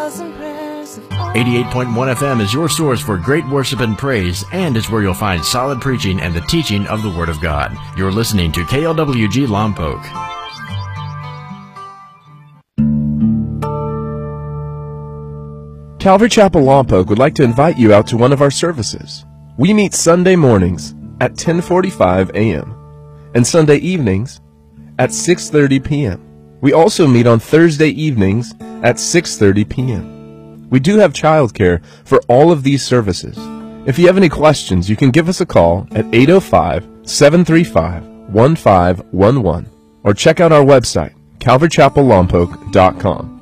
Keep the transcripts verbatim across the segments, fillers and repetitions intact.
eighty-eight point one F M is your source for great worship and praise, and is where you'll find solid preaching and the teaching of the Word of God. You're listening to K L W G Lompoc. Calvary Chapel Lompoc would like to invite you out to one of our services. We meet Sunday mornings at ten forty-five a m and Sunday evenings at six thirty p m We also meet on Thursday evenings at six thirty p m We do have childcare for all of these services. If you have any questions, you can give us a call at eight oh five, seven three five, one five one one or check out our website, calvary chapel lompoc dot com.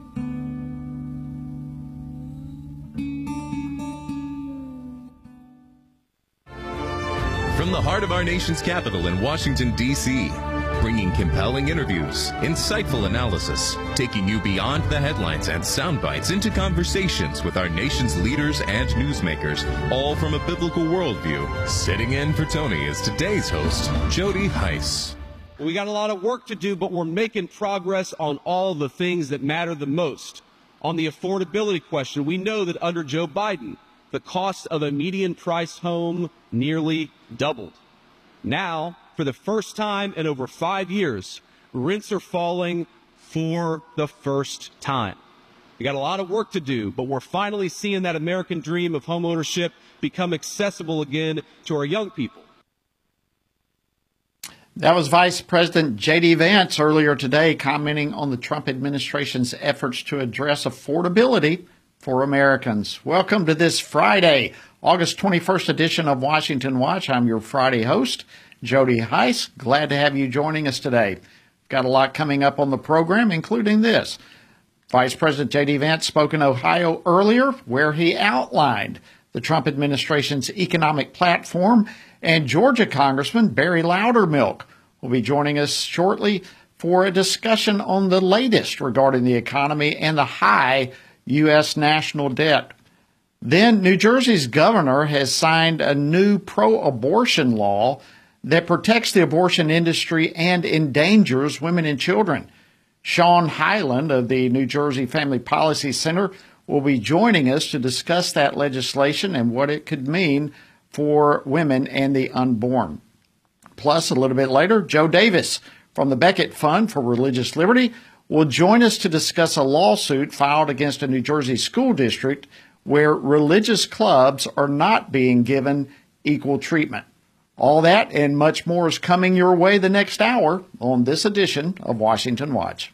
From the heart of our nation's capital in Washington, D C, bringing compelling interviews, insightful analysis, taking you beyond the headlines and sound bites into conversations with our nation's leaders and newsmakers, all from a biblical worldview. Sitting in for Tony is today's host, Jody Heiss. We got a lot of work to do, but we're making progress on all the things that matter the most. On the affordability question, we know that under Joe Biden, the cost of a median price home nearly doubled. Now, for the first time in over five years, rents are falling for the first time. We got a lot of work to do, but we're finally seeing that American dream of homeownership become accessible again to our young people. That was Vice President J D Vance earlier today commenting on the Trump administration's efforts to address affordability for Americans. Welcome to this Friday, August twenty-first edition of Washington Watch. I'm your Friday host, Jody Heiss. Glad to have you joining us today. Got a lot coming up on the program, including this. Vice President J D Vance spoke in Ohio earlier, where he outlined the Trump administration's economic platform, and Georgia Congressman Barry Loudermilk will be joining us shortly for a discussion on the latest regarding the economy and the high U S national debt. Then, New Jersey's governor has signed a new pro-abortion law that protects the abortion industry and endangers women and children. Sean Hyland of the New Jersey Family Policy Center will be joining us to discuss that legislation and what it could mean for women and the unborn. Plus, a little bit later, Joe Davis from the Becket Fund for Religious Liberty will join us to discuss a lawsuit filed against a New Jersey school district where religious clubs are not being given equal treatment. All that and much more is coming your way the next hour on this edition of Washington Watch.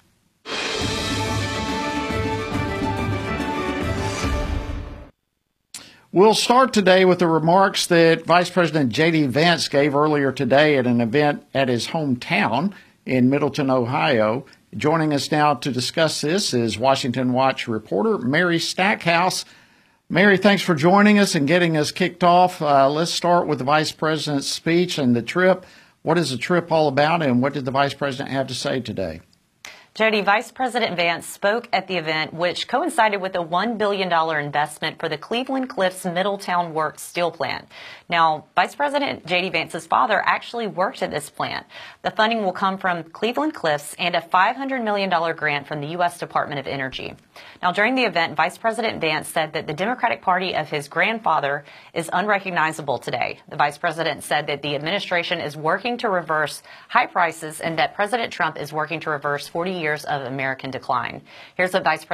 We'll start today with the remarks that Vice President J D Vance gave earlier today at an event at his hometown in Middleton, Ohio. Joining us now to discuss this is Washington Watch reporter Mary Stackhouse. Mary, thanks for joining us and getting us kicked off. Uh, let's start with the Vice President's speech and the trip. What is the trip all about, and what did the Vice President have to say today? Jody, Vice President Vance spoke at the event, which coincided with a one billion dollars investment for the Cleveland Cliffs Middletown Works steel plant. Now, Vice President J D Vance's father actually worked at this plant. The funding will come from Cleveland Cliffs and a five hundred million dollars grant from the U S Department of Energy. Now, during the event, Vice President Vance said that the Democratic Party of his grandfather is unrecognizable today. The Vice President said that the administration is working to reverse high prices and that President Trump is working to reverse forty years of American decline. Here's what Vice President